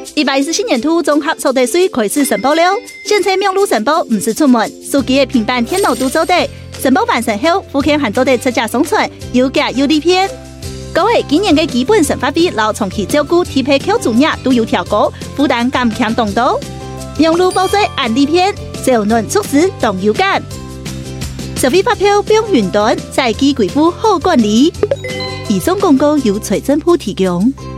114年度综合所得税开始申报了，现在网络申报不是出门，手机的平板电脑都做得。申报完成后，付款还做得出价送存，有价有利片。各位今年的基本生活费、老长期照顾、体配扣除额都有调高，负担减轻动到。网络报税按利片，小嫩促使动有感。消费发票不用云端，在机贵妇好管理。以上广告由财政部提供。